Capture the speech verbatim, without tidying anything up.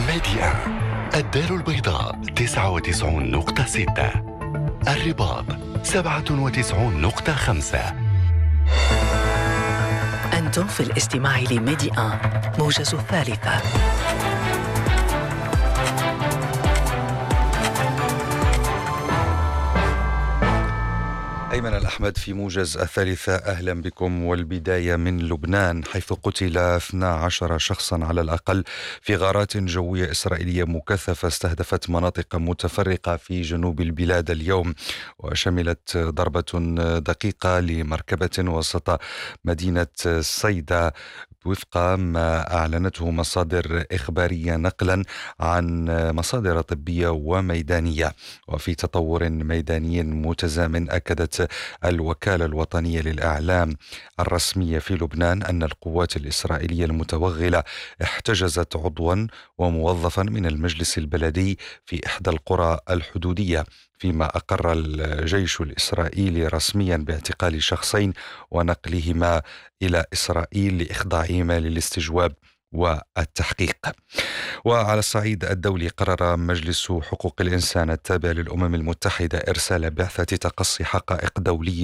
ميديا، الدار البيضاء تسعة وتسعون نقطة ستة، الرباط سبعة وتسعون نقطة خمسة. أنتم في الاستماع لميديا موجز الثالثة. أيمن الأحمد في موجز الثالثة، أهلا بكم. والبداية من لبنان، حيث قتل اثنا عشر شخصا على الأقل في غارات جوية إسرائيلية مكثفة استهدفت مناطق متفرقة في جنوب البلاد اليوم، وشملت ضربة دقيقة لمركبة وسط مدينة صيدا وفق ما أعلنته مصادر إخبارية نقلا عن مصادر طبية وميدانية. وفي تطور ميداني متزامن، أكدت الوكالة الوطنية للإعلام الرسمية في لبنان أن القوات الإسرائيلية المتوغلة احتجزت عضوا وموظفا من المجلس البلدي في إحدى القرى الحدودية، فيما أقر الجيش الإسرائيلي رسميا باعتقال شخصين ونقلهما إلى إسرائيل لإخضاعهما للاستجواب والتحقيق. وعلى الصعيد الدولي، قرر مجلس حقوق الإنسان التابع للأمم المتحدة إرسال بعثة تقصي حقائق دولية